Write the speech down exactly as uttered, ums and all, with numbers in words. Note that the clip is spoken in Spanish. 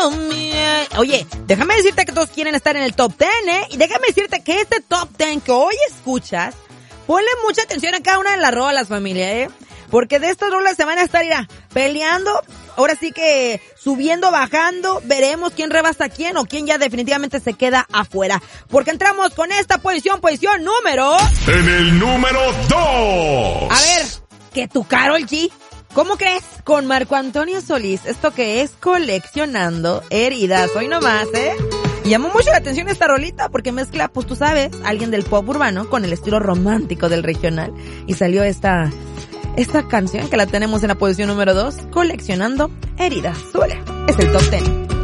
Oye, déjame decirte que todos quieren estar en el top ten, ¿eh? Y déjame decirte que este top ten que hoy escuchas, ponle mucha atención a cada una de las rolas, familia, ¿eh? Porque de estas rolas se van a estar, mira, peleando. Ahora sí que subiendo, bajando, veremos quién rebasa a quién o quién ya definitivamente se queda afuera. Porque entramos con esta posición, posición número... En el número dos. A ver, que tu Karol G... ¿Cómo crees? Con Marco Antonio Solís, esto que es Coleccionando Heridas. Hoy nomás, ¿eh? Y llamó mucho la atención esta rolita porque mezcla, pues tú sabes, alguien del pop urbano con el estilo romántico del regional. Y salió esta, esta canción que la tenemos en la posición número dos, Coleccionando Heridas. Súbele, es el top ten.